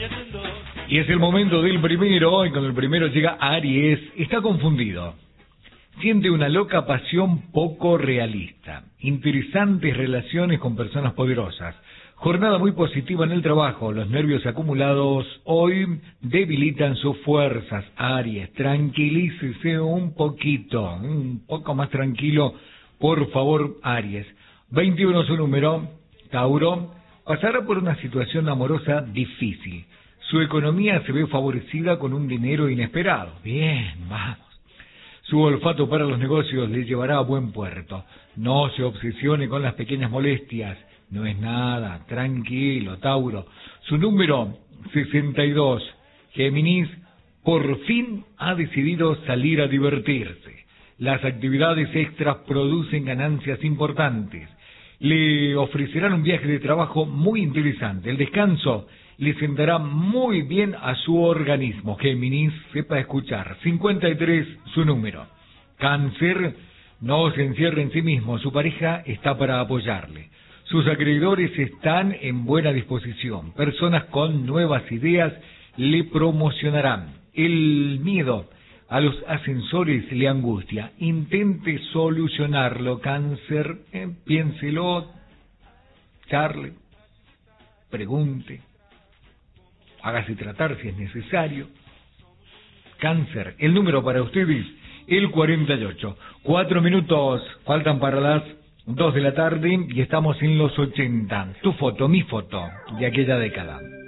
Y es el momento del primero, y cuando el primero llega Aries, está confundido. Siente una loca pasión poco realista. Interesantes relaciones con personas poderosas. Jornada muy positiva en el trabajo. Los nervios acumulados hoy debilitan sus fuerzas. Aries, tranquilícese un poco más tranquilo, por favor, Aries. 21 su número. Tauro, pasará por una situación amorosa difícil. Su economía se ve favorecida con un dinero inesperado. Bien, vamos. Su olfato para los negocios le llevará a buen puerto. No se obsesione con las pequeñas molestias. No es nada. Tranquilo, Tauro. Su número 62. Géminis, por fin ha decidido salir a divertirse. Las actividades extras producen ganancias importantes. Le ofrecerán un viaje de trabajo muy interesante. El descanso le sentará muy bien a su organismo. Géminis, sepa escuchar. 53, su número. Cáncer, no se encierre en sí mismo. Su pareja está para apoyarle. Sus acreedores están en buena disposición. Personas con nuevas ideas le promocionarán. El miedo a los ascensores le angustia. Intente solucionarlo, Cáncer. Piénselo, charle, pregunte, hágase tratar si es necesario. Cáncer, el número para ustedes, el 48. 4 minutos faltan para las 2 de la tarde y estamos en los 80. Tu foto, mi foto, de aquella década.